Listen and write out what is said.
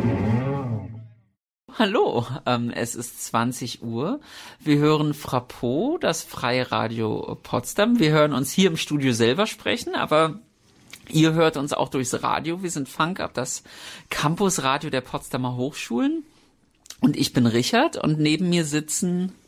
Hallo, es ist 20 Uhr. Wir hören Frappot, das Freie Radio Potsdam. Wir hören uns hier im Studio selber sprechen, aber ihr hört uns auch durchs Radio. Wir sind Funk Up, das Campusradio der Potsdamer Hochschulen. Und ich bin Richard und neben mir sitzen